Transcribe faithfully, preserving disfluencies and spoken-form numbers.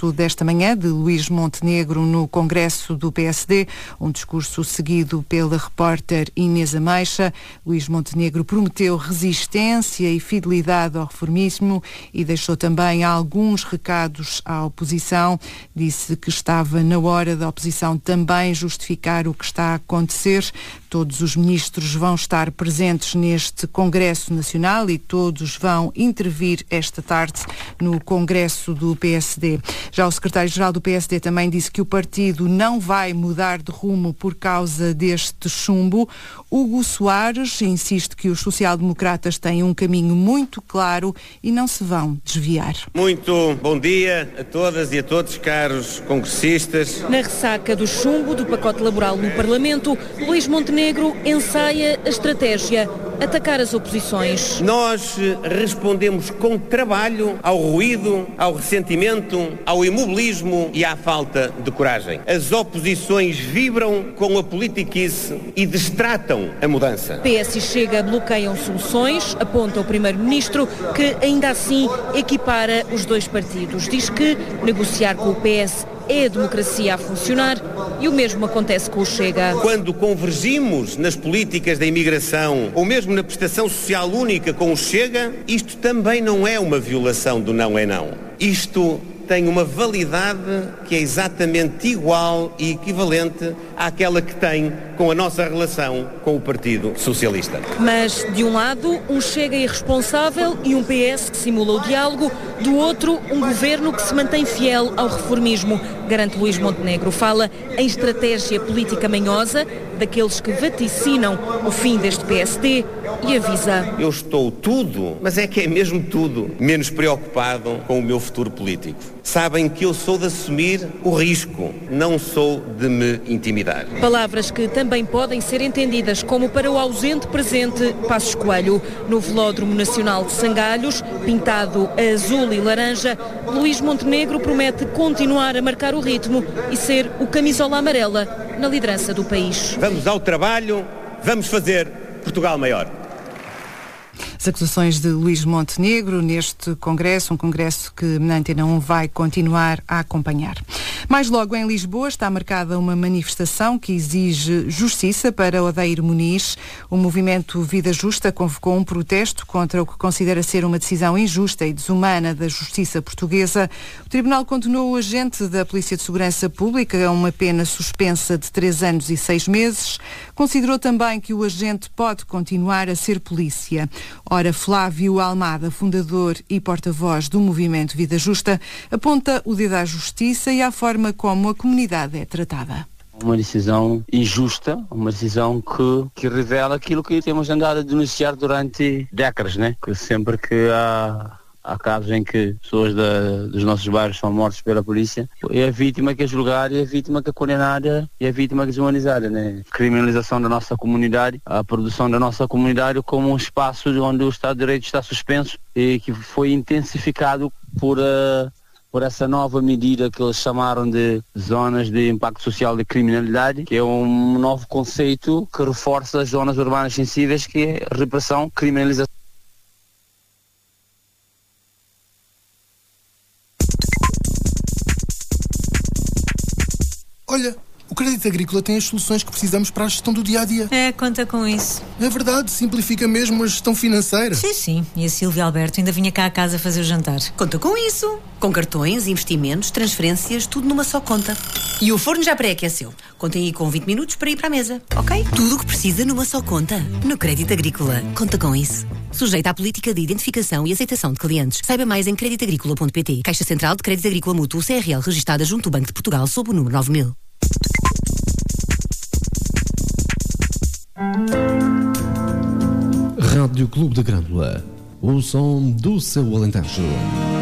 discurso desta manhã de Luís Montenegro no Congresso do P S D, um discurso seguido pela repórter Inês Ameixa. Luís Montenegro prometeu resistência e fidelidade ao reformismo e deixou também alguns recados à oposição. Disse que estava na hora da oposição também justificar o que está a acontecer. Todos os ministros vão estar presentes neste Congresso Nacional e todos vão intervir esta tarde no Congresso do P S D. Já o secretário-geral do P S D também disse que o partido não vai mudar de rumo por causa deste chumbo. Hugo Soares insiste que os social-democratas têm um caminho muito claro e não se vão desviar. Muito bom dia a todas e a todos, caros congressistas. Na ressaca do chumbo do pacote laboral no Parlamento, Luís Montenegro ensaia a estratégia: atacar as oposições. Nós respondemos com trabalho ao ruído, ao ressentimento, ao imobilismo e à falta de coragem. As oposições vibram com a politiquice e destratam a mudança. P S e Chega bloqueiam soluções, aponta o primeiro-ministro, que ainda assim equipara os dois partidos. Diz que negociar com o P S é a democracia a funcionar e o mesmo acontece com o Chega. Quando convergimos nas políticas da imigração ou mesmo na prestação social única com o Chega, isto também não é uma violação do não é não. Isto tem uma validade que é exatamente igual e equivalente àquela que tem com a nossa relação com o Partido Socialista. Mas, de um lado, um Chega irresponsável e um P S que simula o diálogo, do outro, um governo que se mantém fiel ao reformismo, garante Luís Montenegro. Fala em estratégia política manhosa, daqueles que vaticinam o fim deste P S D e avisa: eu estou tudo, mas é que é mesmo tudo, menos preocupado com o meu futuro político. Sabem que eu sou de assumir o risco, não sou de me intimidar. Palavras que também podem ser entendidas como para o ausente presente Passos Coelho. No Velódromo Nacional de Sangalhos, pintado a azul e laranja, Luís Montenegro promete continuar a marcar o ritmo e ser o camisola amarela na liderança do país. Vamos ao trabalho, vamos fazer Portugal maior. As acusações de Luís Montenegro neste Congresso, um Congresso que a Antena um vai continuar a acompanhar. Mais logo em Lisboa está marcada uma manifestação que exige justiça para Odeiro Muniz. O movimento Vida Justa convocou um protesto contra o que considera ser uma decisão injusta e desumana da justiça portuguesa. O Tribunal condenou o agente da Polícia de Segurança Pública a uma pena suspensa de três anos e seis meses. Considerou também que o agente pode continuar a ser polícia. Ora, Flávio Almada, fundador e porta-voz do movimento Vida Justa, aponta o dedo à justiça e à forma como a comunidade é tratada. Uma decisão injusta, uma decisão que, que revela aquilo que temos andado a denunciar durante décadas, né? Que sempre que há... Há casos em que pessoas da, dos nossos bairros são mortas pela polícia, é a vítima que é julgada, é a vítima que é condenada, é a vítima que é desumanizada, né? Criminalização da nossa comunidade, a produção da nossa comunidade como um espaço onde o Estado de Direito está suspenso e que foi intensificado por, uh, por essa nova medida que eles chamaram de zonas de impacto social de criminalidade, que é um novo conceito que reforça as zonas urbanas sensíveis, que é repressão, criminalização. Olha, o Crédito Agrícola tem as soluções que precisamos para a gestão do dia-a-dia. É, conta com isso. É verdade, simplifica mesmo a gestão financeira. Sim, sim. E a Silvia Alberto ainda vinha cá a casa fazer o jantar. Conta com isso. Com cartões, investimentos, transferências, tudo numa só conta. E o forno já pré-aqueceu. Contem aí com vinte minutos para ir para a mesa, ok? Tudo o que precisa numa só conta. No Crédito Agrícola. Conta com isso. Sujeita à política de identificação e aceitação de clientes. Saiba mais em crédito agrícola ponto pt. Caixa Central de Crédito Agrícola Mútuo C R L, registada junto ao Banco de Portugal sob o número nove mil. Rádio Clube da Grândola, o som do seu Alentejo.